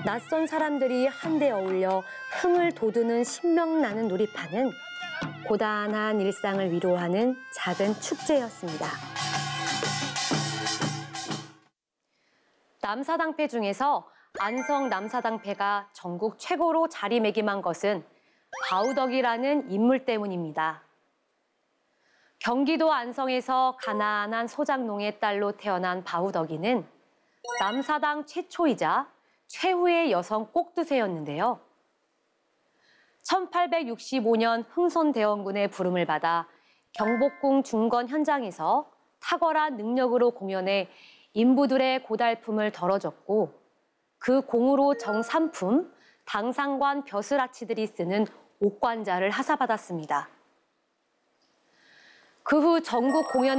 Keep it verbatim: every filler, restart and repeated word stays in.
낯선 사람들이 한데 어울려 흥을 돋우는 신명나는 놀이판은 고단한 일상을 위로하는 작은 축제였습니다. 남사당패 중에서 안성 남사당패가 전국 최고로 자리매김한 것은 바우덕이라는 인물 때문입니다. 경기도 안성에서 가난한 소작농의 딸로 태어난 바우덕이는 남사당 최초이자 최후의 여성 꼭두새였는데요. 천팔백육십오 년 흥선대원군의 부름을 받아 경복궁 중건 현장에서 탁월한 능력으로 공연해 인부들의 고달픔을 덜어줬고 그 공으로 정삼품, 당상관 벼슬아치들이 쓰는 옥관자를 하사받았습니다. 그 후 전국 공연